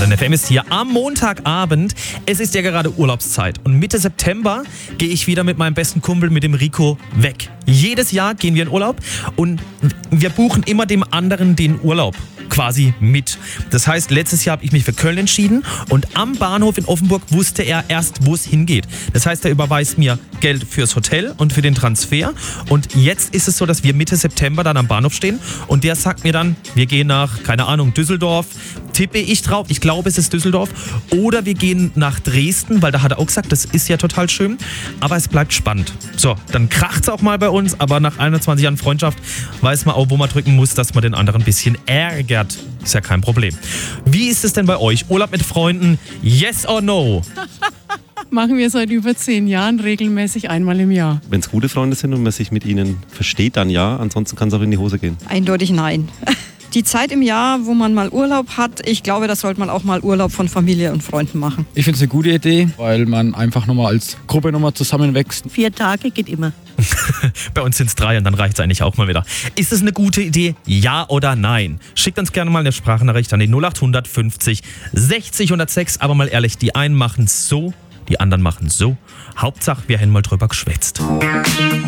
Modern FM ist hier am Montagabend. Es ist ja gerade Urlaubszeit und Mitte September gehe ich wieder mit meinem besten Kumpel, mit dem Rico, weg. Jedes Jahr gehen wir in Urlaub und wir buchen immer dem anderen den Urlaub quasi mit. Das heißt, letztes Jahr habe ich mich für Köln entschieden und am Bahnhof in Offenburg wusste er erst, wo es hingeht. Das heißt, er überweist mir Geld fürs Hotel und für den Transfer und jetzt ist es so, dass wir Mitte September dann am Bahnhof stehen und der sagt mir dann, wir gehen nach, keine Ahnung, Düsseldorf, tippe ich drauf, ich glaube es ist Düsseldorf, oder wir gehen nach Dresden, weil da hat er auch gesagt, das ist ja total schön, aber es bleibt spannend. So, dann kracht's auch mal bei uns, aber nach 21 Jahren Freundschaft weiß man auch, wo man drücken muss, dass man den anderen ein bisschen ärgert. Ist ja kein Problem. Wie ist es denn bei euch? Urlaub mit Freunden, yes or no? Machen wir seit über 10 Jahren regelmäßig einmal im Jahr. Wenn es gute Freunde sind und man sich mit ihnen versteht, dann ja. Ansonsten kann es auch in die Hose gehen. Eindeutig nein. Die Zeit im Jahr, wo man mal Urlaub hat, ich glaube, da sollte man auch mal Urlaub von Familie und Freunden machen. Ich finde es eine gute Idee, weil man einfach nochmal als Gruppe zusammenwächst. 4 Tage geht immer. Bei uns sind es 3 und dann reicht es eigentlich auch mal wieder. Ist es eine gute Idee? Ja oder nein? Schickt uns gerne mal eine Sprachnachricht an die 0800 50 60 106. Aber mal ehrlich, die einen machen es so, die anderen machen es so. Hauptsache, wir haben mal drüber geschwätzt.